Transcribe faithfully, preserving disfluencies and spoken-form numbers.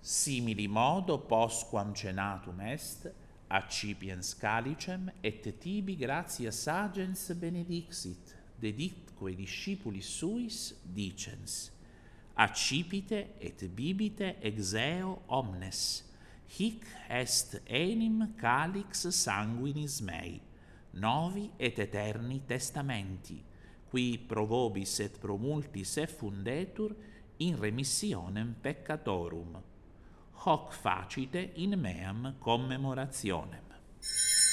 Simili modo postquam cenatum est, accipiens calicem, et tibi gratia sagens benedixit, deditque discipulis suis, dicens: accipite et bibite ex eo omnes, hic est enim calix sanguinis mei, novi et eterni testamenti, qui pro vobis et pro multis effundetur in remissionem peccatorum. Hoc facite in meam commemorationem.